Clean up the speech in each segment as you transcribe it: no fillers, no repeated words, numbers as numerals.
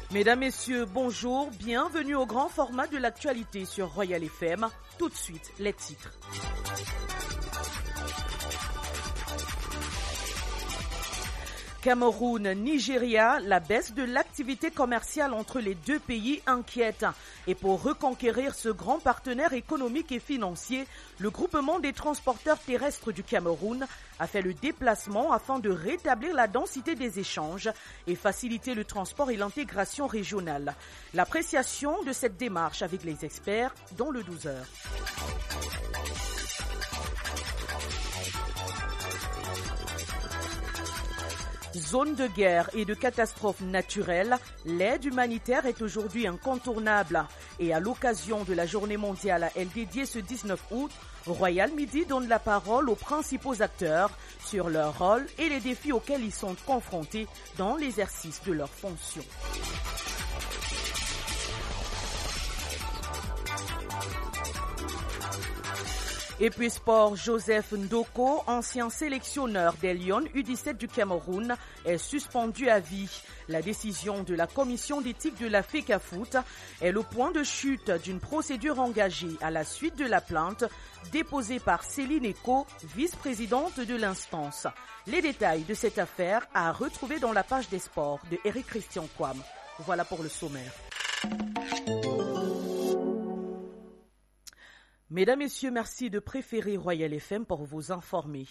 Mesdames, Messieurs, bonjour, bienvenue au grand format de l'actualité sur Royal FM. Tout de suite, les titres. Cameroun, Nigeria, la baisse de l'activité commerciale entre les deux pays inquiète. Et pour reconquérir ce grand partenaire économique et financier, le groupement des transporteurs terrestres du Cameroun a fait le déplacement afin de rétablir la densité des échanges et faciliter le transport et l'intégration régionale. L'appréciation de cette démarche avec les experts dans le 12h. Zone de guerre et de catastrophes naturelles, l'aide humanitaire est aujourd'hui incontournable. Et à l'occasion de la journée mondiale à elle dédiée ce 19 août, Royal Midi donne la parole aux principaux acteurs sur leur rôle et les défis auxquels ils sont confrontés dans l'exercice de leurs fonctions. Et puis sport, Joseph Ndoko, ancien sélectionneur des Lions U17 du Cameroun, est suspendu à vie. La décision de la commission d'éthique de la FECAFOOT est le point de chute d'une procédure engagée à la suite de la plainte déposée par Céline Eko, vice-présidente de l'instance. Les détails de cette affaire à retrouver dans la page des sports de Eric Christian Kwam. Voilà pour le sommaire. Mesdames, Messieurs, merci de préférer Royal FM pour vous informer.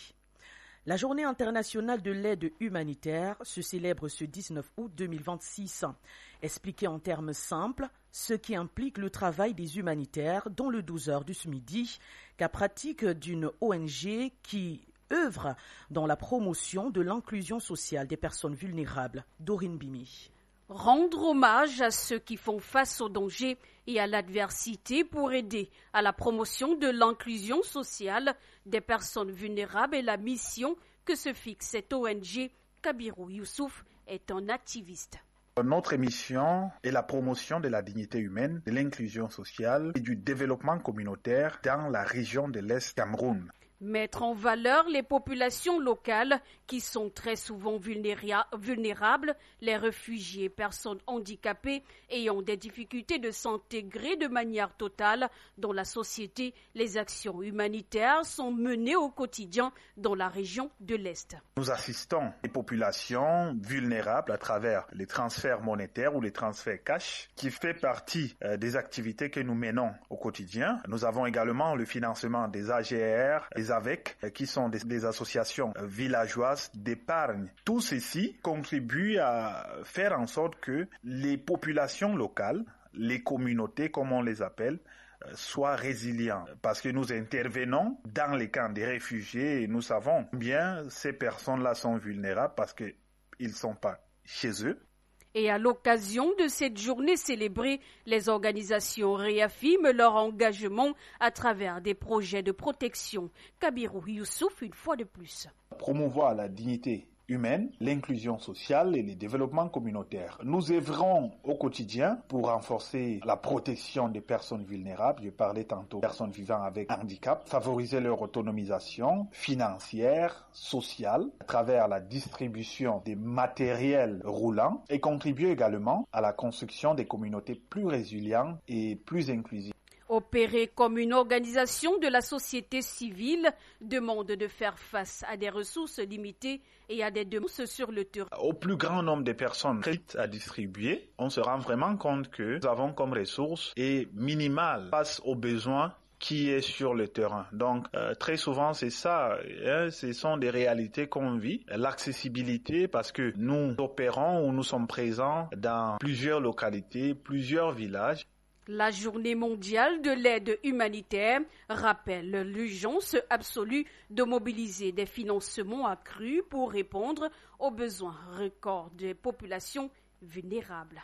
La Journée internationale de l'aide humanitaire se célèbre ce 19 août 2026. Expliqué en termes simples, ce qui implique le travail des humanitaires dans le 12h du midi, cas pratique d'une ONG qui œuvre dans la promotion de l'inclusion sociale des personnes vulnérables. Dorine Bimi. Rendre hommage à ceux qui font face aux dangers et à l'adversité pour aider à la promotion de l'inclusion sociale des personnes vulnérables est la mission que se fixe cette ONG. Kabirou Youssouf est un activiste. Notre mission est la promotion de la dignité humaine, de l'inclusion sociale et du développement communautaire dans la région de l'Est Cameroun. Mettre en valeur les populations locales qui sont très souvent vulnérables, les réfugiés, personnes handicapées ayant des difficultés de s'intégrer de manière totale dans la société. Les actions humanitaires sont menées au quotidien dans la région de l'Est. Nous assistons les populations vulnérables à travers les transferts monétaires ou les transferts cash qui fait partie des activités que nous menons au quotidien. Nous avons également le financement des AGR, des AVEC, qui sont des associations villageoises d'épargne. Tout ceci contribue à faire en sorte que les populations locales, les communautés comme on les appelle, soient résilients. Parce que nous intervenons dans les camps des réfugiés et nous savons bien ces personnes-là sont vulnérables parce qu'ils ne sont pas chez eux. Et à l'occasion de cette journée célébrée, les organisations réaffirment leur engagement à travers des projets de protection. Kabirou Youssouf, une fois de plus. Promouvoir la dignité humaine, l'inclusion sociale et le développement communautaire. Nous œuvrons au quotidien pour renforcer la protection des personnes vulnérables. Je parlais tantôt des personnes vivant avec handicap, favoriser leur autonomisation financière, sociale, à travers la distribution des matériels roulants et contribuer également à la construction des communautés plus résilientes et plus inclusives. Opérer comme une organisation de la société civile demande de faire face à des ressources limitées et à des demandes sur le terrain. Au plus grand nombre de personnes à distribuer, on se rend vraiment compte que nous avons comme ressources et minimales face aux besoins qui est sur le terrain. Donc, très souvent, c'est ça. Ce sont des réalités qu'on vit. L'accessibilité, parce que nous opérons ou nous sommes présents dans plusieurs localités, plusieurs villages. La journée mondiale de l'aide humanitaire rappelle l'urgence absolue de mobiliser des financements accrus pour répondre aux besoins records des populations vulnérables.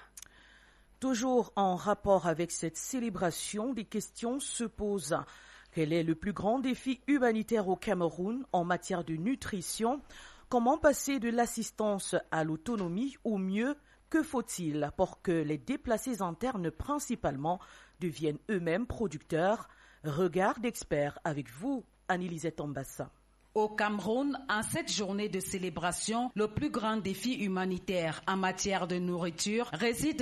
Toujours en rapport avec cette célébration, des questions se posent. Quel est le plus grand défi humanitaire au Cameroun en matière de nutrition? Comment passer de l'assistance à l'autonomie ou mieux, que faut-il pour que les déplacés internes principalement deviennent eux-mêmes producteurs? Regard d'experts avec vous, Anne-Elisette Ambassa. Au Cameroun, en cette journée de célébration, le plus grand défi humanitaire en matière de nourriture réside